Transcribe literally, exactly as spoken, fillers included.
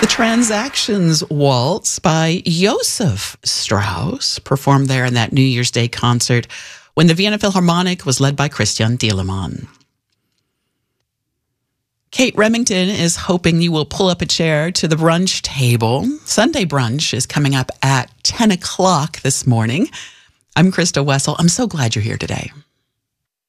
The Transactions Waltz by Joseph Strauss performed there in that New Year's Day concert when the Vienna Philharmonic was led by Christian Dielemann. Kate Remington is hoping you will pull up a chair to the brunch table. Sunday brunch is coming up at ten o'clock this morning. I'm Krista Wessel. I'm so glad you're here today.